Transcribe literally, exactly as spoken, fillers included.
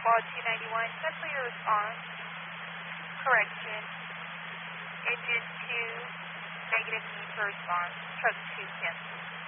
Mall two ninety-one, cancel your response. Correction. Engine two, negative need for response. Truck two, cancel.